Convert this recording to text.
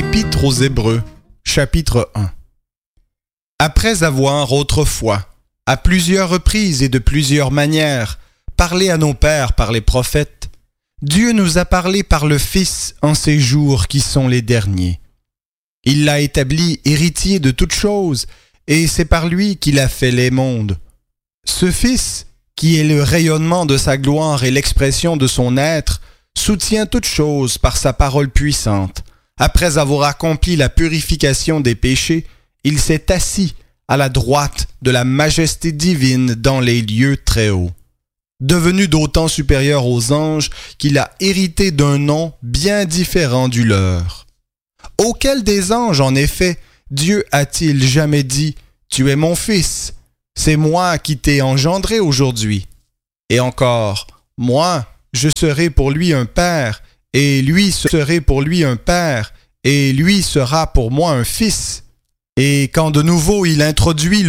Épître aux Hébreux, chapitre 1. Après avoir autrefois, à plusieurs reprises et de plusieurs manières, parlé à nos pères par les prophètes, Dieu nous a parlé par le Fils en ces jours qui sont les derniers. Il l'a établi héritier de toutes choses, et c'est par lui qu'il a fait les mondes. Ce Fils, qui est le rayonnement de sa gloire et l'expression de son être, soutient toutes choses par sa parole puissante. Après avoir accompli la purification des péchés, il s'est assis à la droite de la majesté divine dans les lieux très hauts. Devenu d'autant supérieur aux anges qu'il a hérité d'un nom bien différent du leur. Auquel des anges, en effet, Dieu a-t-il jamais dit « Tu es mon fils, c'est moi qui t'ai engendré aujourd'hui » ? Et encore, « Moi, je serai pour lui un père, et lui serai pour lui un père, et lui sera pour moi un fils. » Et quand de nouveau il introduit